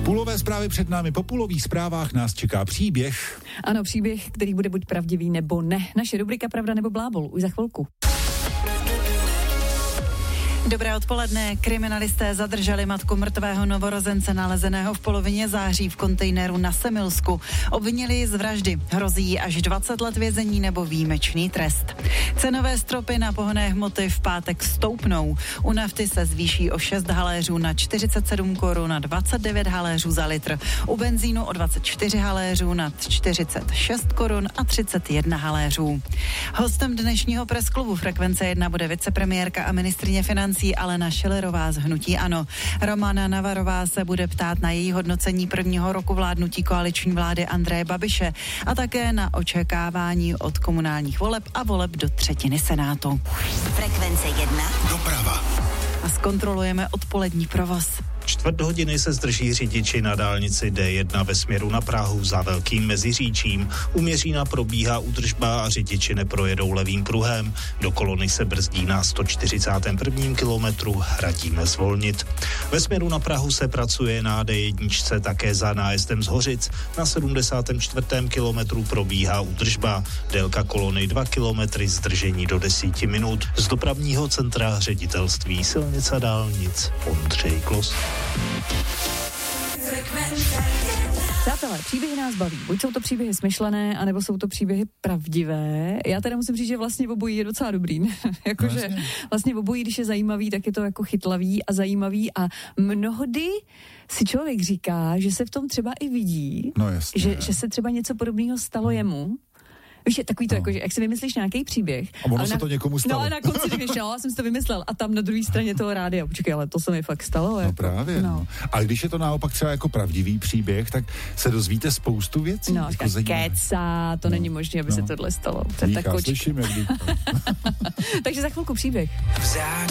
Půlové zprávy před námi, po půlových zprávách nás čeká příběh. Ano, příběh, který bude buď pravdivý nebo ne. Naše rubrika Pravda nebo blábol, už za chvilku. Dobré odpoledne. Kriminalisté zadrželi matku mrtvého novorozence nalezeného v polovině září v kontejneru na Semilsku. Obvinili ji z vraždy. Hrozí jí až 20 let vězení nebo výjimečný trest. Cenové stropy na pohonné hmoty v pátek stoupnou. U nafty se zvýší o 6 haléřů na 47 korun na 29 haléřů za litr. U benzínu o 24 haléřů na 46 korun a 31 haléřů. Hostem dnešního presklubu Frekvence 1 bude vicepremiérka a ministryně financí Alena Schillerová z hnutí ANO. Romana Navarová se bude ptát na její hodnocení prvního roku vládnutí koaliční vlády Andreje Babiše a také na očekávání od komunálních voleb a voleb do třetiny Senátu. Frekvence 1. Doprava. A zkontrolujeme odpolední provoz. Čtvrt hodiny se zdrží řidiči na dálnici D1 ve směru na Prahu za Velkým Meziříčím. U Měřína probíhá údržba a řidiči neprojedou levým pruhem. Do kolony se brzdí na 141. kilometru, radíme zvolnit. Ve směru na Prahu se pracuje na D1 také za nájezdem z Hořic. Na 74. kilometru probíhá údržba. Délka kolony 2 kilometry, zdržení do 10 minut. Z dopravního centra ředitelství silnic a dálnic Ondřej Klos. Přátelé, příběhy nás baví. Buď jsou to příběhy smyšlené, anebo jsou to příběhy pravdivé. Já teda musím říct, že vlastně obojí je docela dobrý. Jakože vlastně obojí, když je zajímavý, tak je to jako chytlavý a zajímavý a mnohdy si člověk říká, že se v tom třeba i vidí, No jasně. že se třeba něco podobného stalo jemu. Víš, je takový to, jako, že jak si vymyslíš nějaký příběh. A ono se to někomu stalo. No a na konci řekneš, já jsem si to vymyslel a tam na druhé straně toho rádia. Počkej, ale to se mi fakt stalo. No jako, právě. No. A když je to naopak třeba jako pravdivý příběh, tak se dozvíte spoustu věcí. No, jako keca, to není možné, aby se tohle stalo. Díka, slyším, jak díka. Takže za chvilku příběh. Vzácně